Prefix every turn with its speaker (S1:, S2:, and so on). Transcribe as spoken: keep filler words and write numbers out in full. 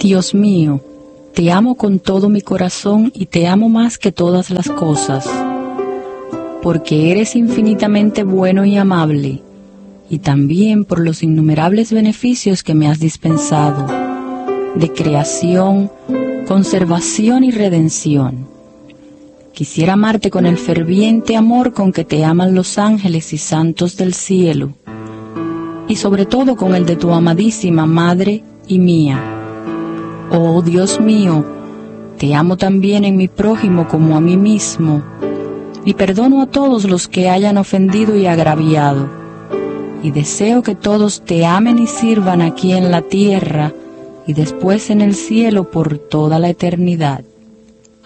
S1: Dios mío, te amo con todo mi corazón y te amo más que todas las cosas, porque eres infinitamente bueno y amable, y también por los innumerables beneficios que me has dispensado, de creación, conservación y redención. Quisiera amarte con el ferviente amor con que te aman los ángeles y santos del cielo, y sobre todo con el de tu amadísima Madre y mía. Oh Dios mío, te amo también en mi prójimo como a mí mismo, y perdono a todos los que hayan ofendido y agraviado, y deseo que todos te amen y sirvan aquí en la tierra y después en el cielo por toda la eternidad.